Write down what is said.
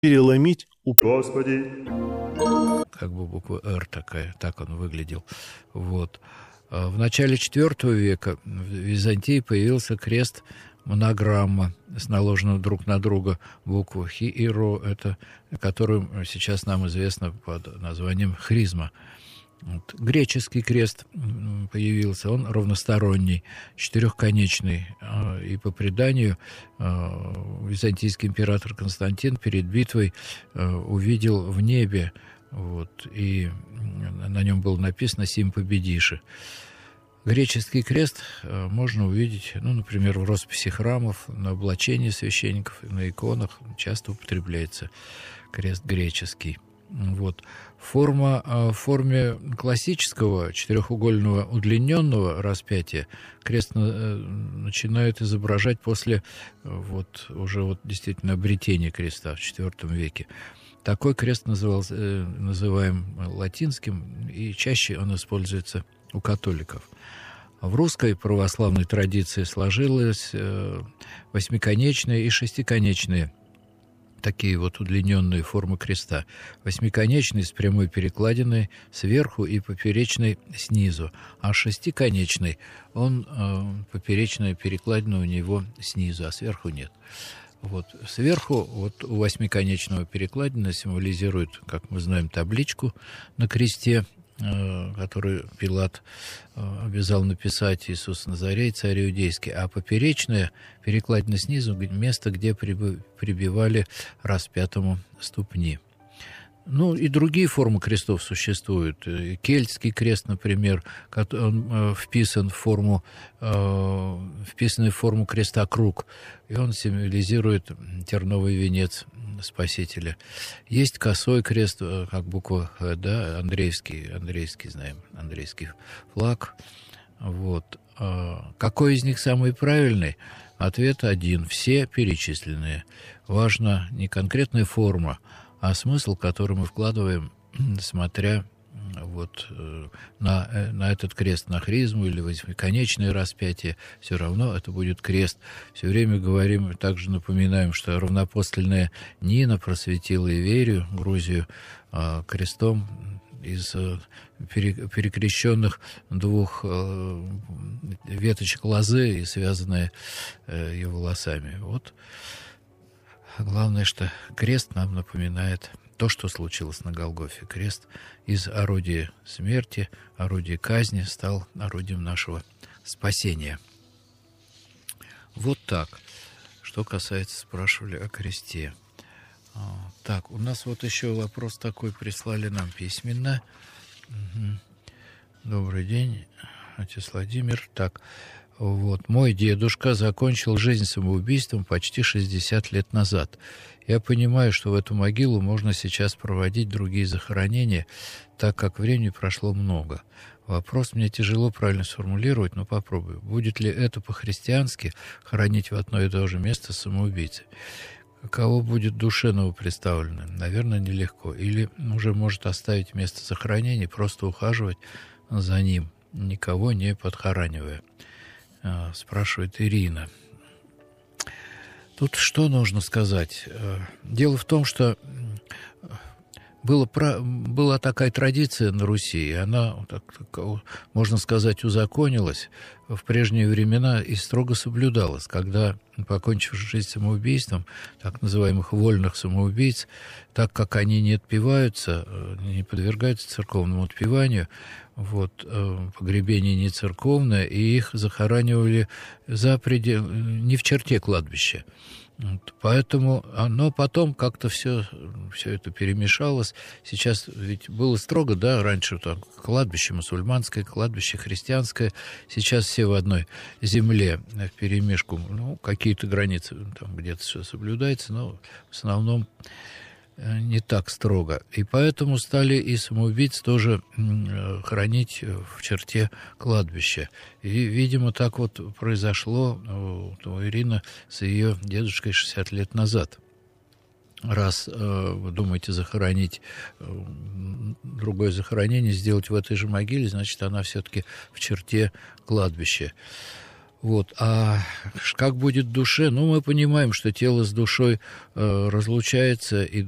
переломить Господи. Как бы буква «Р» такая, так он выглядел. Вот. В начале IV века в Византии появился крест монограмма с наложенной друг на друга букву «Хи» и «Ро», это, которую сейчас нам известно под названием хризма. Вот. Греческий крест появился, он равносторонний, четырехконечный, и по преданию византийский император Константин перед битвой увидел в небе, вот, и на нем было написано «Сим победиши». Греческий крест можно увидеть, например, в росписи храмов, на облачении священников, на иконах часто употребляется крест греческий. Вот. В форме классического четырехугольного удлиненного распятия крест начинают изображать после уже действительно обретения креста в IV веке. Такой крест называем латинским, и чаще он используется у католиков. В русской православной традиции сложилось восьмиконечные и шестиконечные такие удлиненные формы креста. Восьмиконечный с прямой перекладиной сверху и поперечной снизу, а шестиконечный, он поперечная перекладина у него снизу, а сверху нет. Вот. Сверху у восьмиконечного перекладина символизирует, как мы знаем, табличку на кресте, который Пилат обязал написать «Иисус Назарей, царь иудейский», а поперечная перекладина снизу — место, где прибивали распятому ступни. И другие формы крестов существуют. Кельтский крест, например, он вписанный в форму креста круг, и он символизирует терновый венец Спасителя. Есть косой крест, как буква «Х», да, Андреевский знаем, Андреевский флаг. Вот. Какой из них самый правильный? Ответ один. Все перечисленные. Важна не конкретная форма, а смысл, который мы вкладываем, смотря на этот крест, на хризму или восьмиконечное распятие, все равно это будет крест. Все время говорим, также напоминаем, что равнопостольная Нина просветила Иверию, Грузию, крестом из перекрещенных двух веточек лозы и связанная ее волосами. Вот. Главное, что крест нам напоминает то, что случилось на Голгофе. Крест из орудия смерти, орудия казни стал орудием нашего спасения. Вот так. Что касается, спрашивали о кресте. Так, у нас еще вопрос такой прислали нам письменно. Добрый день, отец Владимир. Так, мой дедушка закончил жизнь самоубийством почти 60 лет назад. Я понимаю, что в эту могилу можно сейчас проводить другие захоронения, так как времени прошло много. Вопрос мне тяжело правильно сформулировать, но попробую. Будет ли это по-христиански хоронить в одно и то же место самоубийцы? Каково будет душе новоприставлено? Наверное, нелегко. Или уже может оставить место захоронения, просто ухаживать за ним, никого не подхоранивая. Спрашивает Ирина. Тут что нужно сказать? Дело в том, что была такая традиция на Руси, и она, можно сказать, узаконилась в прежние времена и строго соблюдалась, когда, покончив жизнь самоубийством, так называемых вольных самоубийц, так как они не отпеваются, не подвергаются церковному отпеванию, погребение не церковное, и их захоранивали не в черте кладбища. Поэтому, но потом как-то все это перемешалось. Сейчас ведь было строго, да, раньше кладбище мусульманское, кладбище христианское. Сейчас все в одной земле вперемешку. Какие-то границы там где-то все соблюдается, но в основном не так строго. И поэтому стали и самоубийц тоже хоронить в черте кладбища. И, видимо, так произошло у Ирины с ее дедушкой 60 лет назад. Раз вы думаете захоронить, другое захоронение сделать в этой же могиле, значит, она все-таки в черте кладбища. А как будет душе? Мы понимаем, что тело с душой разлучается, и